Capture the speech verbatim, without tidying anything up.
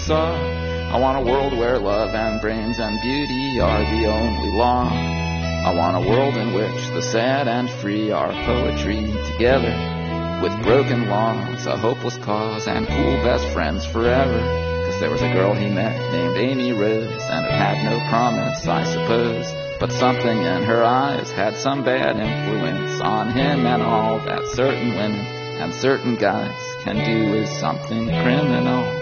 saw. I want a world where love and brains and beauty are the only law. I want a world in which the sad and free are poetry together, with broken laws, a hopeless cause, and cool best friends forever. Cause there was a girl he met named Amy Rose, and it had no promise, I suppose, but something in her eyes had some bad influence on him, and all that certain women and certain guys can do is something criminal.